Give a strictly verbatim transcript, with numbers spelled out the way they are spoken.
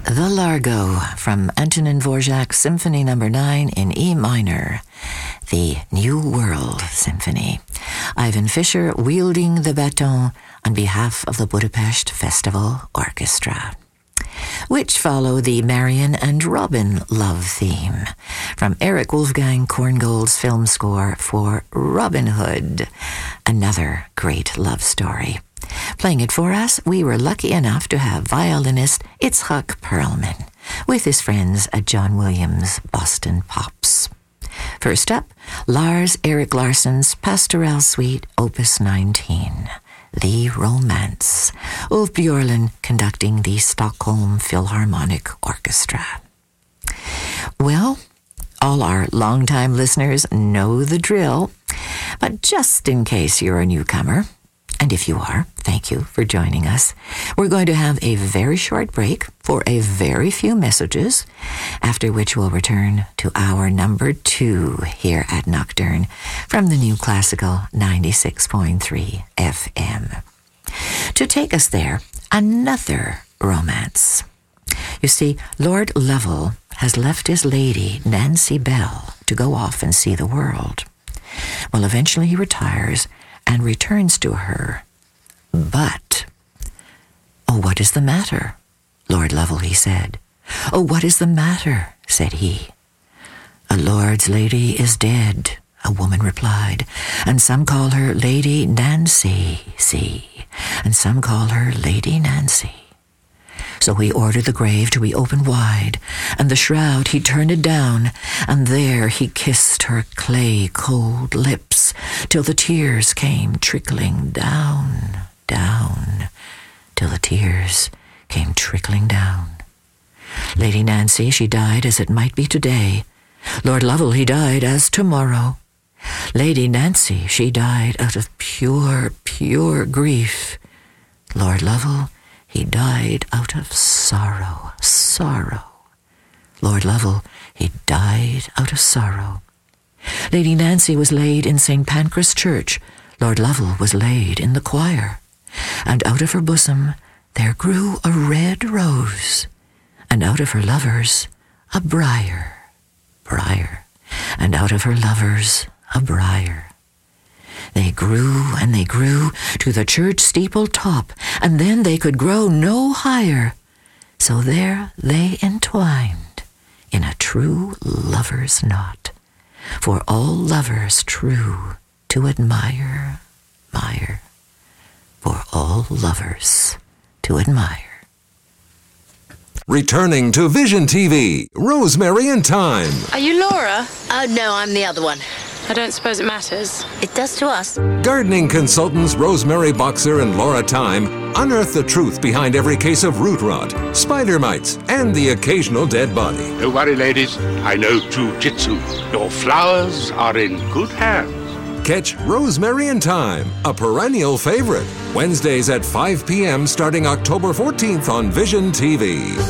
The Largo from Antonin Dvorak's Symphony Number nine in E minor, the New World Symphony. Ivan Fischer wielding the baton on behalf of the Budapest Festival Orchestra, which follow the Marion and Robin love theme from Eric Wolfgang Korngold's film score for Robin Hood, another great love story. Playing it for us, we were lucky enough to have violinist Itzhak Perlman with his friends at John Williams' Boston Pops. First up, Lars Erik Larsson's Pastoral Suite, Opus nineteen, The Romance, Ulf Björlund conducting the Stockholm Philharmonic Orchestra. Well, all our longtime listeners know the drill, but just in case you're a newcomer, and if you are, thank you for joining us. We're going to have a very short break for a very few messages, after which we'll return to hour number two here at Nocturne from the New Classical ninety-six point three F M. To take us there, another romance. You see, Lord Lovell has left his lady, Nancy Bell, to go off and see the world. Well, eventually he retires and returns to her. But, "Oh, what is the matter, Lord Lovell?" he said. "Oh, what is the matter?" said he. "A lord's lady is dead," a woman replied, "and some call her Lady Nancy, see, and some call her Lady Nancy." So he ordered the grave to be opened wide, and the shroud he turned it down, and there he kissed her clay-cold lips, till the tears came trickling down, down, till the tears came trickling down. Lady Nancy, she died as it might be today. Lord Lovell, he died as tomorrow. Lady Nancy, she died out of pure, pure grief. Lord Lovell, he died out of sorrow, sorrow. Lord Lovell, he died out of sorrow. Lady Nancy was laid in Saint Pancras Church. Lord Lovell was laid in the choir. And out of her bosom there grew a red rose, and out of her lovers a briar, briar, and out of her lovers a briar. They grew and they grew to the church steeple top, and then they could grow no higher. So there they entwined in a true lover's knot, for all lovers true to admire, admire, for all lovers to admire. Returning to Vision T V, Rosemary and Thyme. Are you Laura? Oh, no, I'm the other one. I don't suppose it matters. It does to us. Gardening consultants Rosemary Boxer and Laura Thyme unearth the truth behind every case of root rot, spider mites, and the occasional dead body. Don't worry, ladies. I know jujitsu. Your flowers are in good hands. Catch Rosemary and Thyme, a perennial favorite, Wednesdays at five p.m. starting October fourteenth on Vision T V.